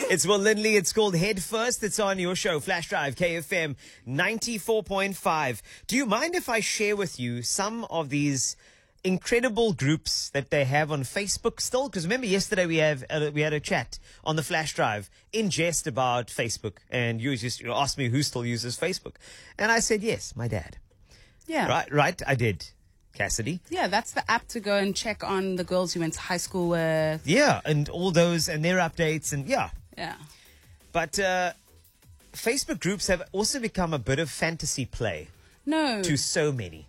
It's Will Lindley. It's called Head First. It's on your show, Flash Drive, KFM 94.5. Do you mind if I share with you some of these incredible groups that they have on Facebook still? Because remember yesterday we had a chat on the Flash Drive in jest about Facebook, and you asked me who still uses Facebook, and I said yes, my dad. Yeah. Right. I did. Cassidy. Yeah, that's the app to go and check on the girls you went to high school with. Yeah, and all those and their updates and yeah. Yeah. But Facebook groups have also become a bit of fantasy play No. to so many.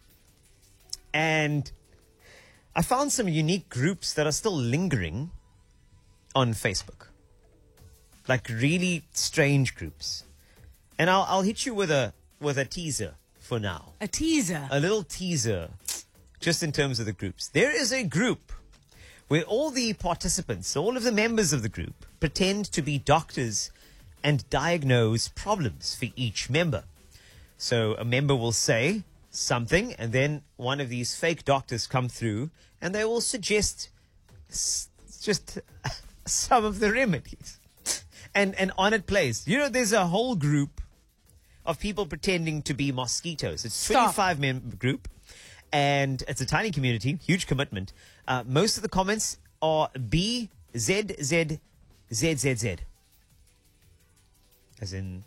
And I found some unique groups that are still lingering on Facebook. Like really strange groups. And I'll hit you with a teaser for now. A teaser. A little teaser just in terms of the groups. There is a group where all the participants, all of the members of the group, pretend to be doctors and diagnose problems for each member. So a member will say something, and then one of these fake doctors come through, and they will suggest just some of the remedies. And on it plays. You know, there's a whole group of people pretending to be mosquitoes. It's a 25-member group, and it's a tiny community, huge commitment. Most of the comments are BZZZZZ. As in...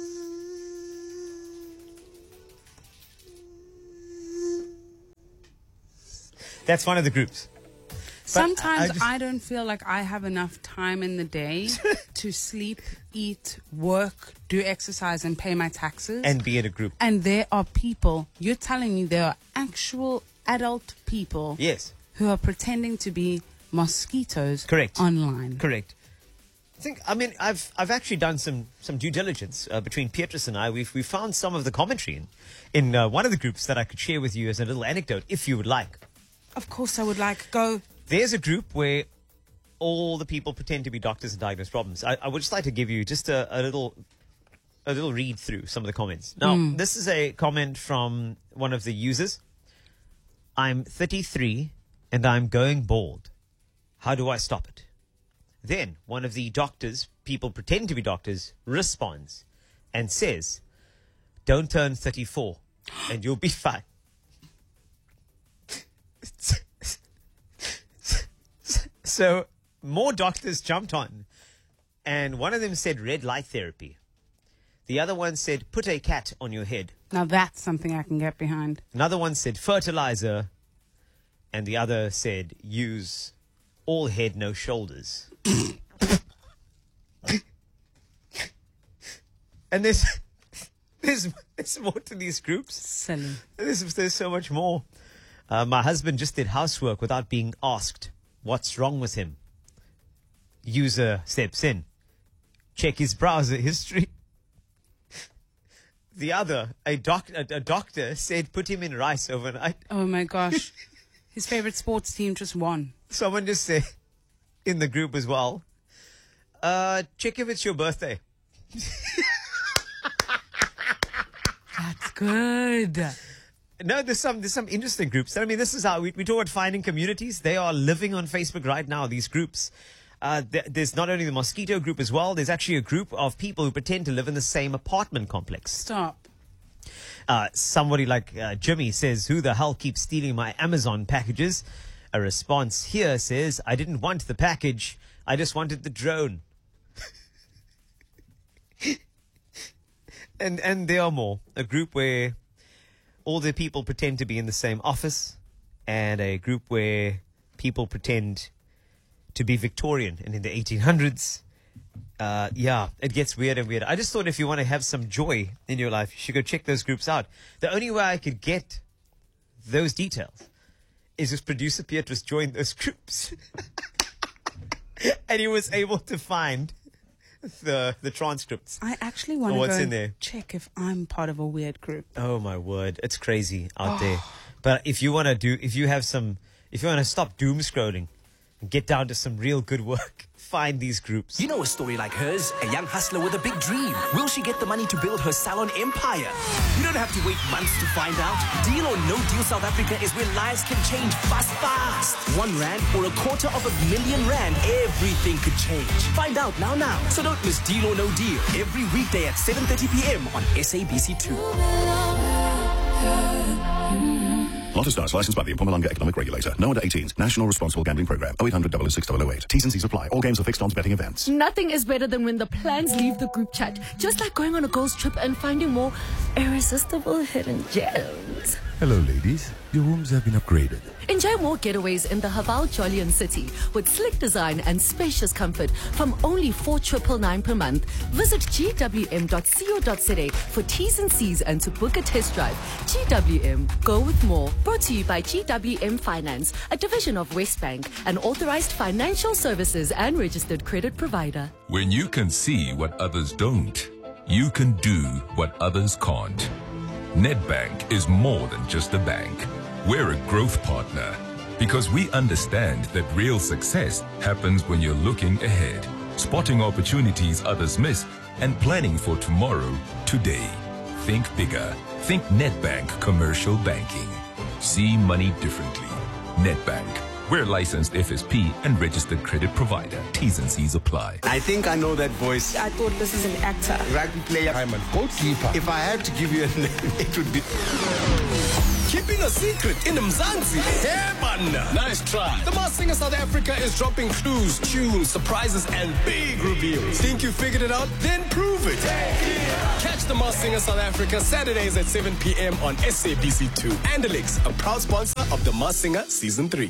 That's one of the groups. Sometimes I don't feel like I have enough time in the day to sleep, eat, work, do exercise, and pay my taxes. And be in a group. And there are people, you're telling me there are actual adult people Yes. who are pretending to be mosquitoes Correct. online. Correct. I've actually done some due diligence between Petrus and I. We found some of the commentary in one of the groups that I could share with you as a little anecdote, if you would like. Of course I would like. Go. There's a group where all the people pretend to be doctors and diagnose problems. I would just like to give you just a little read through some of the comments. Now, this is a comment from one of the users. I'm 33 and I'm going bald. How do I stop it? Then one of the doctors, people pretend to be doctors, responds and says, don't turn 34 and you'll be fine. So more doctors jumped on, and one of them said red light therapy. The other one said put a cat on your head. Now that's something I can get behind. Another one said fertilizer, and the other said use all head, no shoulders. And there's more to these groups. Silly. There's so much more. My husband just did housework without being asked. What's wrong with him? User steps in. Check his browser history. The other, a doctor said put him in rice overnight. Oh my gosh. His favorite sports team just won. Someone just said in the group as well, check if it's your birthday. That's good. No, there's some interesting groups. I mean, this is how we talk about finding communities. They are living on Facebook right now, these groups. There's not only the mosquito group as well. There's actually a group of people who pretend to live in the same apartment complex. Stop. Somebody like Jimmy says, who the hell keeps stealing my Amazon packages? A response here says, I didn't want the package. I just wanted the drone. And there are more. A group where all the people pretend to be in the same office, and a group where people pretend to be Victorian and in the 1800s. Yeah, it gets weirder and weirder. I just thought if you want to have some joy in your life, you should go check those groups out. The only way I could get those details is if producer Petrus joined those groups. And he was able to find the transcripts. I actually want to what's go in there. and check if I'm part of a weird group. Oh my word, it's crazy out there. But if you want to stop doom scrolling, get down to some real good work. Find these groups. You know a story like hers, a young hustler with a big dream. Will she get the money to build her salon empire? You don't have to wait months to find out. Deal or No Deal South Africa is where lives can change fast. R1 or R250,000, everything could change. Find out now. So don't miss Deal or No Deal every weekday at 7:30 p.m. on SABC2. Lotto Stars, licensed by the Mpumalanga Economic Regulator. No under 18s. National Responsible Gambling Program. 0800 006 008. T's and C's apply. All games are fixed odds betting events. Nothing is better than when the plans leave the group chat. Just like going on a girls' trip and finding more irresistible hidden gems. Hello, ladies. Your rooms have been upgraded. Enjoy more getaways in the Haval Jolian City with slick design and spacious comfort from only $4,999 per month. Visit gwm.co.za for T's and C's and to book a test drive. GWM, go with more. Brought to you by GWM Finance, a division of Westbank, an authorized financial services and registered credit provider. When you can see what others don't, you can do what others can't. Nedbank is more than just a bank. We're a growth partner because we understand that real success happens when you're looking ahead, spotting opportunities others miss, and planning for tomorrow today. Think bigger. Think Nedbank Commercial Banking. See money differently. Nedbank. We're licensed FSP and registered credit provider. T's and C's apply. I think I know that voice. I thought this is an actor. Rugby player. I'm a goalkeeper. If I had to give you a name, it would be... Keeping a secret in Mzansi. Hey, bana. Nice try. The Masked Singer South Africa is dropping clues, tunes, surprises, and big reveals. Think you figured it out? Then prove it. Catch the Masked Singer South Africa Saturdays at 7 p.m. on SABC2. Andalix, a proud sponsor of the Masked Singer Season 3.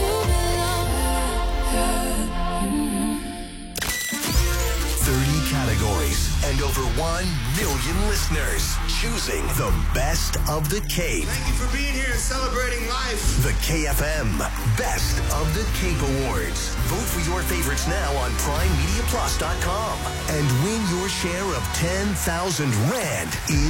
30 categories and over 1 million listeners choosing the best of the Cape. Thank you for being here and celebrating life. The KFM Best of the Cape Awards. Vote for your favorites now on PrimeMediaPlus.com and win your share of 10,000 Rand in